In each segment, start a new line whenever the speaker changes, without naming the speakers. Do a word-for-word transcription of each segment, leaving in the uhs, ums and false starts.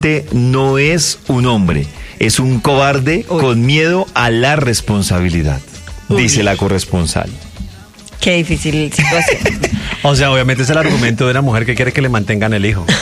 no es un hombre, es un cobarde Uy. con miedo a la responsabilidad, Uy. dice la corresponsal.
Qué difícil situación.
O sea, obviamente es el argumento de una mujer que quiere que le mantengan el hijo.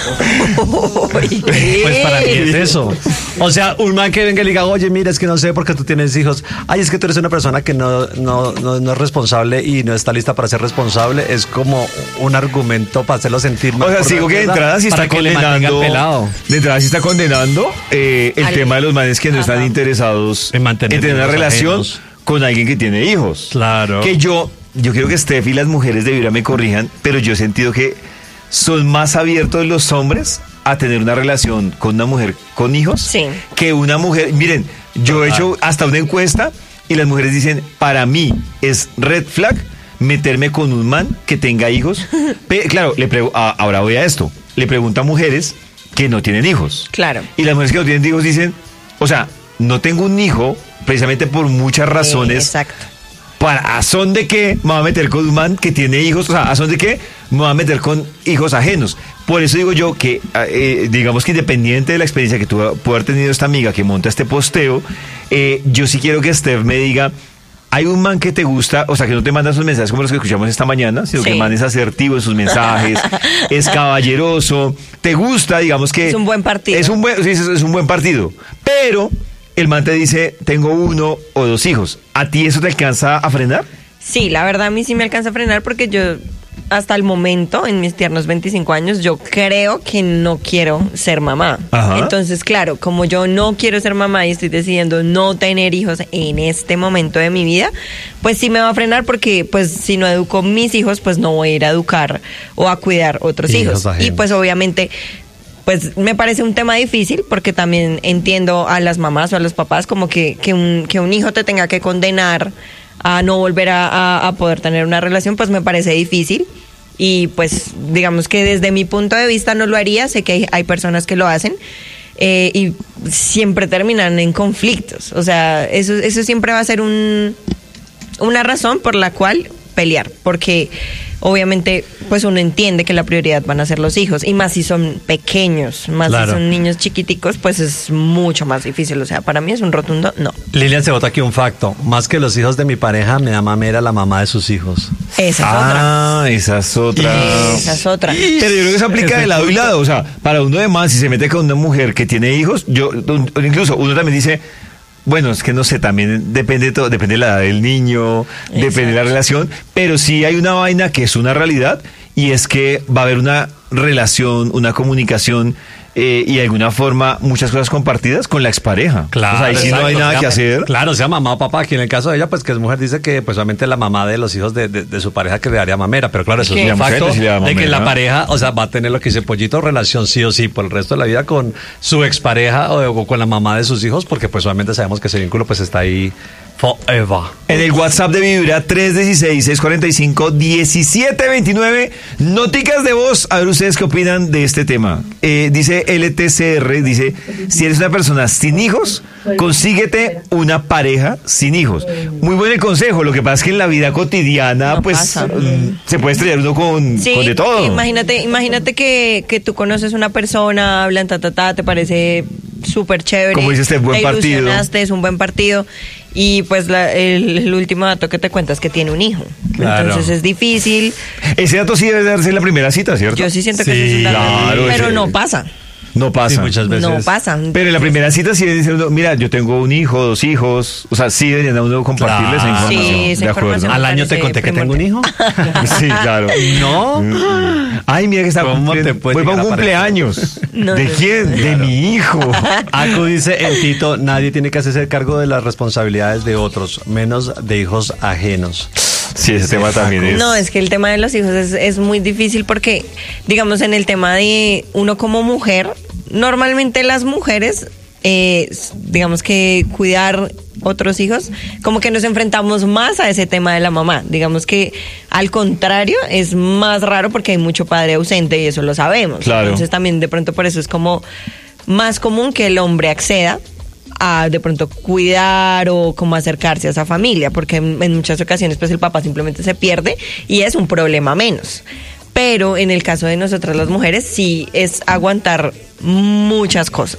Pues para mí es eso. O sea, un man que venga y le diga, oye, mira, es que no sé por qué tú tienes hijos. Ay, es que tú eres una persona que no, no, no, no es responsable y no está lista para ser responsable. Es como un argumento para hacerlo sentir mal.
O sea, sigo que de entrada sí está condenando. De entrada sí está condenando eh, el Al... tema de los manes que no Ajá. están interesados en, mantener en tener una relación ajenos. con alguien que tiene hijos.
Claro.
Que yo... Yo quiero que Steph y las mujeres de Vibra me corrijan, pero yo he sentido que son más abiertos los hombres a tener una relación con una mujer con hijos
sí.
que una mujer. Miren, yo he hecho hasta una encuesta y las mujeres dicen, para mí es red flag meterme con un man que tenga hijos. Pero, claro, le pregu- a, ahora voy a esto. Le pregunto a mujeres que no tienen hijos.
Claro.
Y las mujeres que no tienen hijos dicen, o sea, no tengo un hijo precisamente por muchas razones.
Eh, exacto.
Para, ¿a son de qué me voy a meter con un man que tiene hijos? O sea, ¿a son de qué me voy a meter con hijos ajenos? Por eso digo yo que, eh, digamos que independiente de la experiencia que tuvo pudo haber tenido esta amiga que monta este posteo, eh, yo sí quiero que Steph me diga, hay un man que te gusta, o sea, que no te manda sus mensajes como los que escuchamos esta mañana, sino sí. que el man es asertivo en sus mensajes, es caballeroso, te gusta, digamos que...
Es un buen partido.
Es un buen, sí, es, es un buen partido, pero... El man te dice, tengo uno o dos hijos. ¿A ti eso te alcanza a frenar?
Sí, la verdad a mí sí me alcanza a frenar porque yo, hasta el momento, en mis tiernos veinticinco años, yo creo que no quiero ser mamá. Ajá. Entonces, claro, como yo no quiero ser mamá y estoy decidiendo no tener hijos en este momento de mi vida, pues sí me va a frenar porque, pues, si no educo mis hijos, pues no voy a ir a educar o a cuidar otros hijos. hijos. Y pues, obviamente... Pues me parece un tema difícil porque también entiendo a las mamás o a los papás como que, que, un, que un hijo te tenga que condenar a no volver a, a, a poder tener una relación, pues me parece difícil. Y pues digamos que desde mi punto de vista no lo haría, sé que hay, hay personas que lo hacen eh, y siempre terminan en conflictos. O sea, eso, eso siempre va a ser un, una razón por la cual pelear, porque... Obviamente, pues uno entiende que la prioridad van a ser los hijos, y más si son pequeños, más claro. si son niños chiquiticos, pues es mucho más difícil. O sea, para mí es un rotundo no.
Lilian se bota aquí un facto: más que los hijos de mi pareja, me da mamera la mamá de sus hijos.
Esa es
ah,
otra.
Ah, esa es otra.
Esa es otra.
Pero yo creo que se aplica de lado y lado. O sea, para uno de más, si se mete con una mujer que tiene hijos, yo incluso uno también dice... Bueno, es que no sé, también depende todo, depende de la edad del niño, Exacto. depende de la relación, pero sí hay una vaina que es una realidad y es que va a haber una relación, una comunicación eh, y de alguna forma muchas cosas compartidas con la expareja.
Claro.
O sea, ahí sí no hay nada
sea,
que hacer.
Claro, sea mamá o papá, aquí en el caso de ella, pues que es mujer, dice que pues solamente la mamá de los hijos de, de, de su pareja que le daría mamera, pero claro, eso es un facto sí de que la pareja, o sea, va a tener lo que dice Pollito, relación sí o sí por el resto de la vida con su expareja o, o con la mamá de sus hijos, porque pues solamente sabemos que ese vínculo pues está ahí forever.
En el WhatsApp de Vibra, tres uno seis, seis cuatro cinco, uno siete dos nueve, noticas de voz, a ver ustedes qué opinan de este tema. Eh, dice L T C R, dice, si eres una persona sin hijos, consíguete una pareja sin hijos. Muy buen el consejo, lo que pasa es que en la vida cotidiana, no pues, um, se puede estrellar uno con,
sí,
con de todo.
Imagínate, imagínate que, que tú conoces una persona, hablan, ta, ta, ta, te parece súper chévere.
Como dices, este buen partido.
Es un buen partido. Y pues la, el, el último dato que te cuenta es que tiene un hijo. Claro. Entonces es difícil.
Ese dato sí debe darse en la primera cita, ¿cierto?
Yo sí siento
sí,
que ese es un dato.
Claro,
pero
ese...
no pasa.
No pasa.
Sí, muchas veces.
No pasa.
Pero en la primera cita sí dice uno, mira, yo tengo un hijo, dos hijos. O sea, sí deberían uno compartirles esa información.
Sí, esa
de
información.
Al año te conté que tengo un hijo.
Sí, claro.
No.
Ay, mira que está
¿Cómo te
fue para un cumpleaños. No, ¿De no, quién? No, de claro. mi hijo.
Acu dice el Tito, nadie tiene que hacerse cargo de las responsabilidades de otros, menos de hijos ajenos.
Sí, ese tema también es...
No, es que el tema de los hijos es, es muy difícil porque, digamos, en el tema de uno como mujer, normalmente las mujeres, eh, digamos que cuidar otros hijos, como que nos enfrentamos más a ese tema de la mamá. Digamos que al contrario, es más raro porque hay mucho padre ausente y eso lo sabemos.
Claro.
Entonces también de pronto por eso es como más común que el hombre acceda a de pronto cuidar o como acercarse a esa familia, porque en, en muchas ocasiones pues el papá simplemente se pierde y es un problema menos. pero en el caso de nosotras las mujeres sí es aguantar muchas cosas.